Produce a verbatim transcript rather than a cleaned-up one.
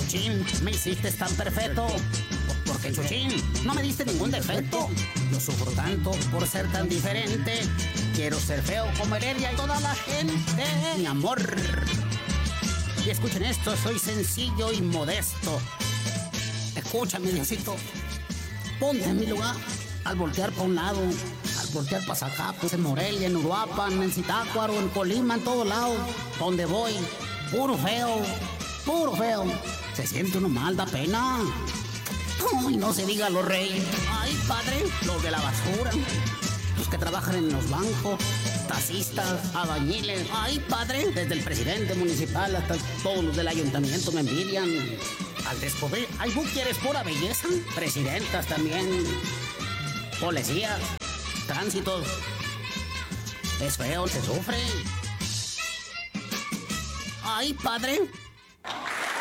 Chuchín, me hiciste tan perfecto. Porque Chuchín, no me diste ningún defecto. Yo sufro tanto por ser tan diferente. Quiero ser feo como Heredia y toda la gente. Mi amor. Y escuchen esto, soy sencillo y modesto. Escúchame, Diosito. Ponte en mi lugar. Al voltear para un lado, al voltear para Zacapos, en Morelia, en Uruapan, en Zitácuaro, en Colima, en todos lados. Donde voy, puro feo, puro feo. Se siente uno mal, da pena. Ay, no se diga los reyes. Ay, padre, los de la basura, los que trabajan en los bancos, taxistas, albañiles. Ay, padre, desde el presidente municipal hasta todos los del ayuntamiento me envidian. Al descubrir, hay buquieres pura belleza, presidentas también, policías, tránsitos. Es feo, se sufre. Ay, padre,